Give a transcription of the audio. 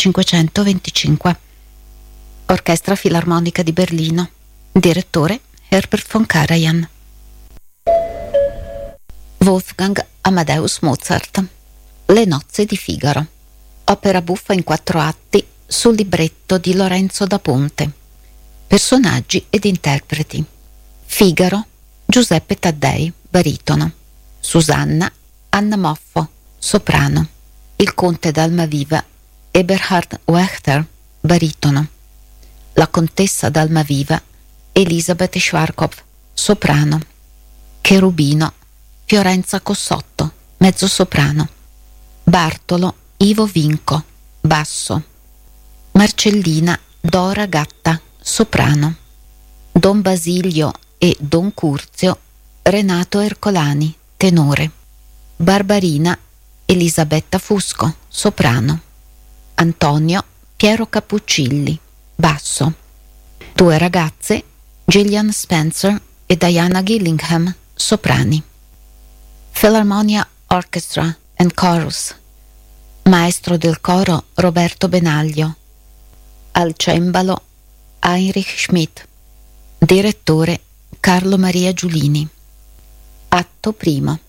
1525. Orchestra Filarmonica di Berlino. Direttore Herbert von Karajan. Wolfgang Amadeus Mozart. Le nozze di Figaro. Opera buffa in 4 atti sul libretto di Lorenzo da Ponte. Personaggi ed interpreti: Figaro, Giuseppe Taddei, baritono; Susanna, Anna Moffo, soprano; il conte d'Almaviva, Eberhard Wachter, baritono; la contessa d'Almaviva, Elisabeth Schwarzkopf, soprano; Cherubino, Fiorenza Cossotto, mezzosoprano; Bartolo, Ivo Vinco, basso; Marcellina, Dora Gatta, soprano; Don Basilio e Don Curzio, Renato Ercolani, tenore; Barbarina, Elisabetta Fusco, soprano; Antonio, Piero Cappuccilli, basso; 2 ragazze, Gillian Spencer e Diana Gillingham, soprani. Philharmonia Orchestra and Chorus. Maestro del coro Roberto Benaglio. Al cembalo Heinrich Schmidt. Direttore Carlo Maria Giulini. Atto primo.